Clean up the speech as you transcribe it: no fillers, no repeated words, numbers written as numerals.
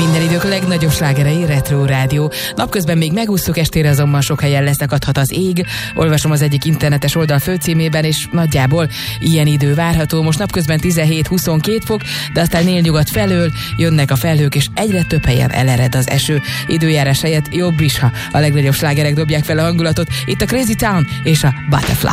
Minden idők legnagyobb slágerei Retro Rádió. Napközben még megúsztuk, estére azonban sok helyen leszakadhat az ég. Olvasom az egyik internetes oldal főcímében, és nagyjából ilyen idő várható. Most napközben 17-22 fok, de aztán nyugat felől jönnek a felhők, és egyre több helyen elered az eső. Időjárás helyett jobb is, ha a legnagyobb slágerek dobják fel a hangulatot. Itt a Crazy Town és a Butterfly.